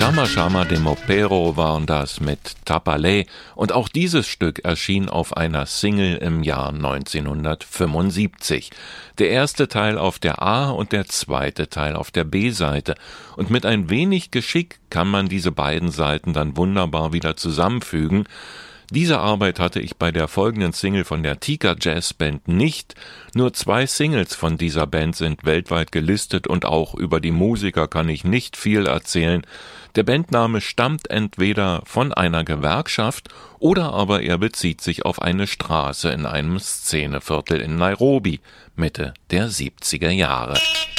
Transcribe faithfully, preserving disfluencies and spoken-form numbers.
Shama Shama de Mopero waren das mit Tapalé, und auch dieses Stück erschien auf einer Single im Jahr neunzehnhundertfünfundsiebzig. Der erste Teil auf der A- und der zweite Teil auf der B-Seite. Und mit ein wenig Geschick kann man diese beiden Seiten dann wunderbar wieder zusammenfügen. Diese Arbeit hatte ich bei der folgenden Single von der Tika Jazz Band nicht. Nur zwei Singles von dieser Band sind weltweit gelistet und auch über die Musiker kann ich nicht viel erzählen. Der Bandname stammt entweder von einer Gewerkschaft oder aber er bezieht sich auf eine Straße in einem Szeneviertel in Nairobi, Mitte der siebziger Jahre.